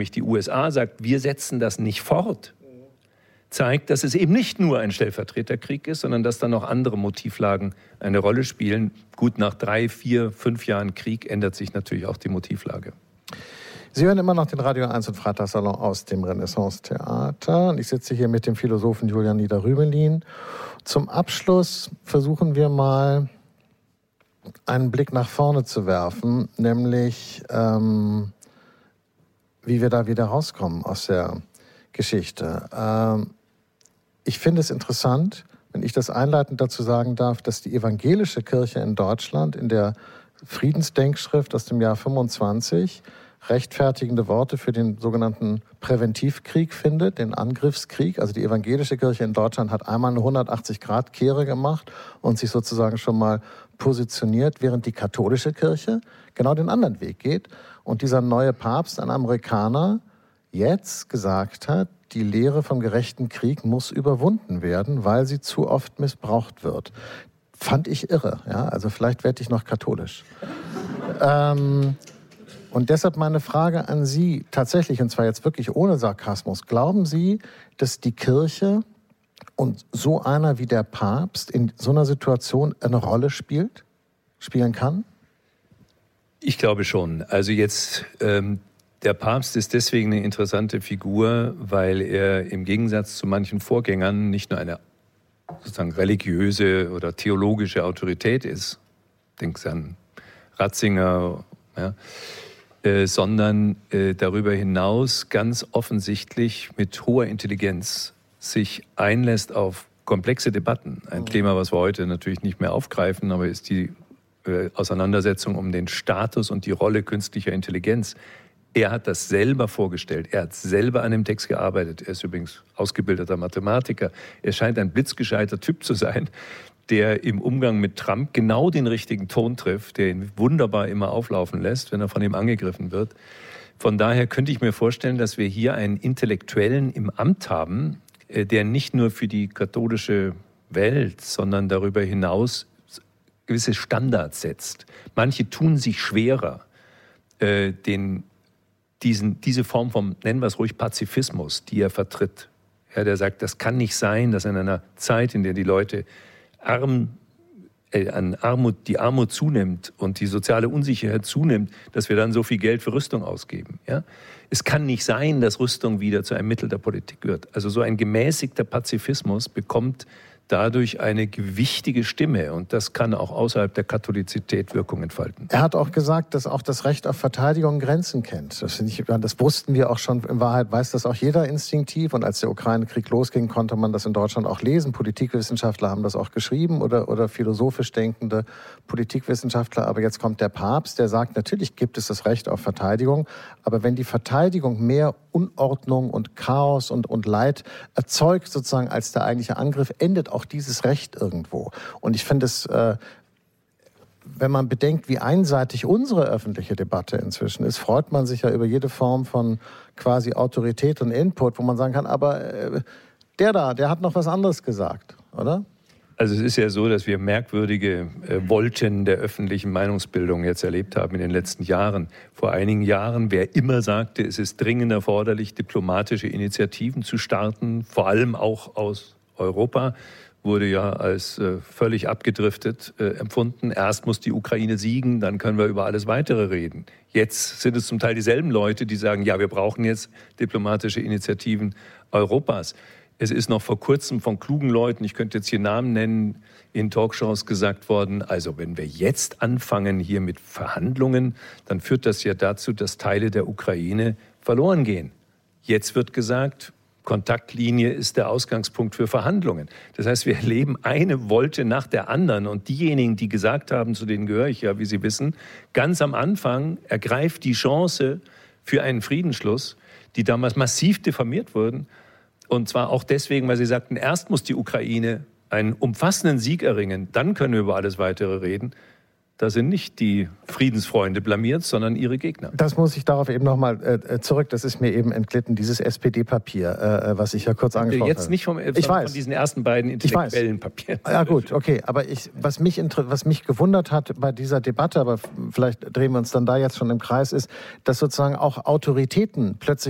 nämlich die USA sagt, wir setzen das nicht fort, zeigt, dass es eben nicht nur ein Stellvertreterkrieg ist, sondern dass dann noch andere Motivlagen eine Rolle spielen. Gut, nach 3, 4, 5 Jahren Krieg ändert sich natürlich auch die Motivlage. Sie hören immer noch den Radio 1 und Freitagssalon aus dem Renaissance-Theater. Und ich sitze hier mit dem Philosophen Julian Nieder-Rümelin. Zum Abschluss versuchen wir mal, einen Blick nach vorne zu werfen, nämlich wie wir da wieder rauskommen aus der Geschichte. Ich finde es interessant, wenn ich das einleitend dazu sagen darf, dass die evangelische Kirche in Deutschland in der Friedensdenkschrift aus dem Jahr 25 rechtfertigende Worte für den sogenannten Präventivkrieg findet, den Angriffskrieg. Also die evangelische Kirche in Deutschland hat einmal eine 180-Grad-Kehre gemacht und sich sozusagen schon mal positioniert, während die katholische Kirche genau den anderen Weg geht. Und dieser neue Papst, ein Amerikaner, jetzt gesagt hat, die Lehre vom gerechten Krieg muss überwunden werden, weil sie zu oft missbraucht wird. Fand ich irre. Ja? Also vielleicht werde ich noch katholisch. Und deshalb meine Frage an Sie tatsächlich, und zwar jetzt wirklich ohne Sarkasmus. Glauben Sie, dass die Kirche und so einer wie der Papst in so einer Situation eine Rolle spielen kann? Ich glaube schon. Also jetzt, der Papst ist deswegen eine interessante Figur, weil er im Gegensatz zu manchen Vorgängern nicht nur eine sozusagen religiöse oder theologische Autorität ist, denkt an Ratzinger, ja, sondern darüber hinaus ganz offensichtlich mit hoher Intelligenz sich einlässt auf komplexe Debatten. Ein Thema, was wir heute natürlich nicht mehr aufgreifen, aber ist die Auseinandersetzung um den Status und die Rolle künstlicher Intelligenz. Er hat das selber vorgestellt. Er hat selber an dem Text gearbeitet. Er ist übrigens ausgebildeter Mathematiker. Er scheint ein blitzgescheiter Typ zu sein, der im Umgang mit Trump genau den richtigen Ton trifft, der ihn wunderbar immer auflaufen lässt, wenn er von ihm angegriffen wird. Von daher könnte ich mir vorstellen, dass wir hier einen Intellektuellen im Amt haben, der nicht nur für die katholische Welt, sondern darüber hinaus gewisse Standards setzt. Manche tun sich schwerer, diese Form vom, nennen wir es ruhig, Pazifismus, die er vertritt. Ja, der sagt, das kann nicht sein, dass in einer Zeit, in der die Leute die Armut zunimmt und die soziale Unsicherheit zunimmt, dass wir dann so viel Geld für Rüstung ausgeben. Ja? Es kann nicht sein, dass Rüstung wieder zu einem Mittel der Politik wird. Also so ein gemäßigter Pazifismus bekommt dadurch eine gewichtige Stimme und das kann auch außerhalb der Katholizität Wirkung entfalten. Er hat auch gesagt, dass auch das Recht auf Verteidigung Grenzen kennt. Das wussten wir auch schon. In Wahrheit weiß das auch jeder instinktiv und als der Ukraine-Krieg losging, konnte man das in Deutschland auch lesen. Politikwissenschaftler haben das auch geschrieben oder philosophisch denkende Politikwissenschaftler. Aber jetzt kommt der Papst, der sagt, natürlich gibt es das Recht auf Verteidigung, aber wenn die Verteidigung mehr Unordnung und Chaos und Leid erzeugt sozusagen als der eigentliche Angriff, endet auch dieses Recht irgendwo. Und ich finde es, wenn man bedenkt, wie einseitig unsere öffentliche Debatte inzwischen ist, freut man sich ja über jede Form von quasi Autorität und Input, wo man sagen kann, aber der hat noch was anderes gesagt, oder? Also es ist ja so, dass wir merkwürdige Wolken der öffentlichen Meinungsbildung jetzt erlebt haben in den letzten Jahren. Vor einigen Jahren, wer immer sagte, es ist dringend erforderlich, diplomatische Initiativen zu starten, vor allem auch aus Europa, wurde ja als völlig abgedriftet empfunden. Erst muss die Ukraine siegen, dann können wir über alles Weitere reden. Jetzt sind es zum Teil dieselben Leute, die sagen, ja, wir brauchen jetzt diplomatische Initiativen Europas. Es ist noch vor kurzem von klugen Leuten, ich könnte jetzt hier Namen nennen, in Talkshows gesagt worden, also wenn wir jetzt anfangen hier mit Verhandlungen, dann führt das ja dazu, dass Teile der Ukraine verloren gehen. Jetzt wird gesagt, Kontaktlinie ist der Ausgangspunkt für Verhandlungen. Das heißt, wir erleben eine Wolte nach der anderen. Und diejenigen, die gesagt haben, zu denen gehöre ich ja, wie Sie wissen, ganz am Anfang ergreift die Chance für einen Friedensschluss, die damals massiv diffamiert wurden. Und zwar auch deswegen, weil sie sagten, erst muss die Ukraine einen umfassenden Sieg erringen, dann können wir über alles Weitere reden. Da sind nicht die Friedensfreunde blamiert, sondern ihre Gegner. Das muss ich darauf eben nochmal zurück. Das ist mir eben entglitten, dieses SPD-Papier, was ich ja kurz angesprochen habe. Jetzt nicht von diesen ersten beiden intellektuellen Papieren. Ja gut, okay. Aber was mich gewundert hat bei dieser Debatte, aber vielleicht drehen wir uns dann da jetzt schon im Kreis, ist, dass sozusagen auch Autoritäten plötzlich